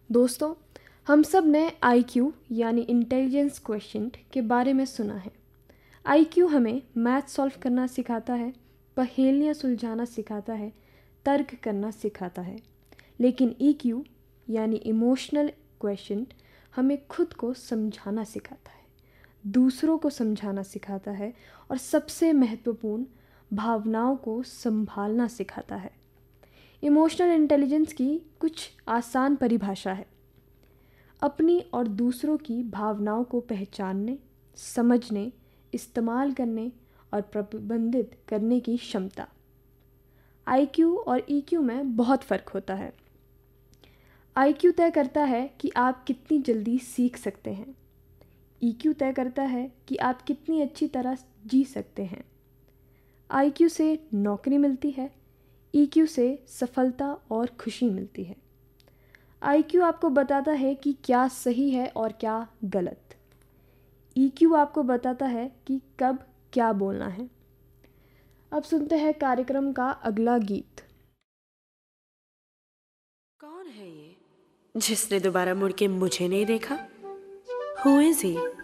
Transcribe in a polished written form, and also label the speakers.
Speaker 1: दोस्तों, हम सब ने आईक्यू यानी इंटेलिजेंस क्वेश्चंट के बारे में सुना है। आईक्यू हमें मैथ सॉल्व करना सिखाता है, पहेलियाँ सुलझाना सिखाता है, तर्क करना सिखाता है। लेकिन ईक्यू यानी इमोशनल क्वेश्चंट हमें खुद को समझाना सिखाता है, दूसरों को समझाना सिखाता है और सबसे महत्वपूर्ण भावनाओं को संभालना सिखाता है। इमोशनल इंटेलिजेंस की कुछ आसान परिभाषा है: अपनी और दूसरों की भावनाओं को पहचानने, समझने, इस्तेमाल करने और प्रबंधित करने की क्षमता। आईक्यू और ईक्यू में बहुत फ़र्क होता है। आईक्यू तय करता है कि आप कितनी जल्दी सीख सकते हैं। ईक्यू तय करता है कि आप कितनी अच्छी तरह जी सकते हैं। आईक्यू से नौकरी मिलती है, ईक्यू से सफलता और खुशी मिलती है। आईक्यू आपको बताता है कि क्या सही है और क्या गलत। ईक्यू आपको बताता है कि कब क्या बोलना है। अब सुनते हैं कार्यक्रम का अगला गीत।
Speaker 2: कौन है ये जिसने दोबारा मुड़ के मुझे नहीं देखा? Who is he?